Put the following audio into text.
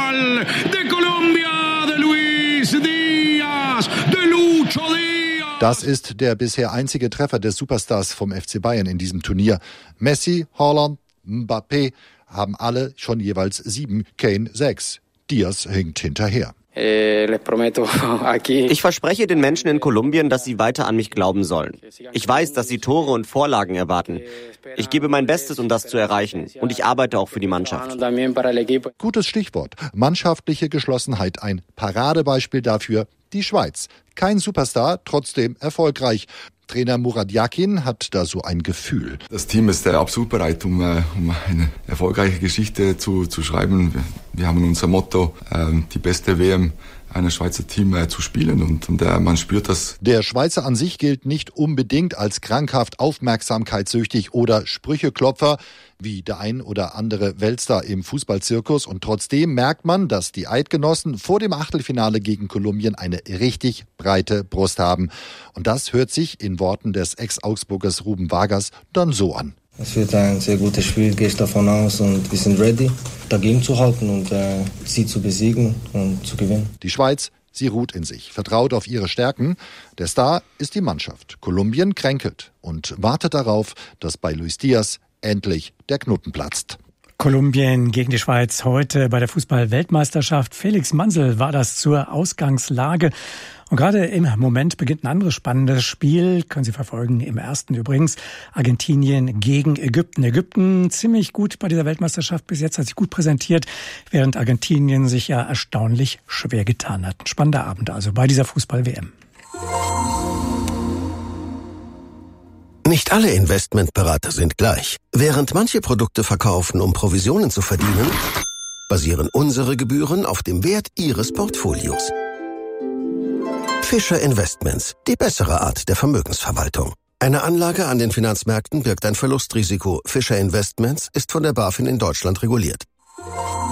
Mundial de Colombia, de Luis Díaz, de Lucho Díaz. Das ist der bisher einzige Treffer des Superstars vom FC Bayern in diesem Turnier. Messi, Haaland, Mbappé haben alle schon jeweils 7, Kane 6. Díaz hinkt hinterher. Ich verspreche den Menschen in Kolumbien, dass sie weiter an mich glauben sollen. Ich weiß, dass sie Tore und Vorlagen erwarten. Ich gebe mein Bestes, um das zu erreichen. Und ich arbeite auch für die Mannschaft. Gutes Stichwort. Mannschaftliche Geschlossenheit. Ein Paradebeispiel dafür die Schweiz. Kein Superstar, trotzdem erfolgreich. Trainer Murat Yakin hat da so ein Gefühl. Das Team ist absolut bereit, um eine erfolgreiche Geschichte zu schreiben. Wir haben unser Motto, die beste WM eines Schweizer Teams zu spielen und man spürt das. Der Schweizer an sich gilt nicht unbedingt als krankhaft aufmerksamkeitssüchtig oder Sprücheklopfer wie der ein oder andere Weltstar im Fußballzirkus. Und trotzdem merkt man, dass die Eidgenossen vor dem Achtelfinale gegen Kolumbien eine richtig breite Brust haben. Und das hört sich in Worten des Ex-Augsburgers Ruben Vargas dann so an. Es wird ein sehr gutes Spiel, gehe ich davon aus, und wir sind ready, dagegen zu halten und sie zu besiegen und zu gewinnen. Die Schweiz, sie ruht in sich, vertraut auf ihre Stärken. Der Star ist die Mannschaft. Kolumbien kränkelt und wartet darauf, dass bei Luis Díaz endlich der Knoten platzt. Kolumbien gegen die Schweiz heute bei der Fußball-Weltmeisterschaft. Felix Mansel war das zur Ausgangslage. Und gerade im Moment beginnt ein anderes spannendes Spiel, können Sie verfolgen, im ersten übrigens, Argentinien gegen Ägypten. Ägypten ziemlich gut bei dieser Weltmeisterschaft bis jetzt, hat sich gut präsentiert, während Argentinien sich ja erstaunlich schwer getan hat. Ein spannender Abend also bei dieser Fußball-WM. Nicht alle Investmentberater sind gleich. Während manche Produkte verkaufen, um Provisionen zu verdienen, basieren unsere Gebühren auf dem Wert Ihres Portfolios. Fischer Investments, die bessere Art der Vermögensverwaltung. Eine Anlage an den Finanzmärkten birgt ein Verlustrisiko. Fischer Investments ist von der BaFin in Deutschland reguliert.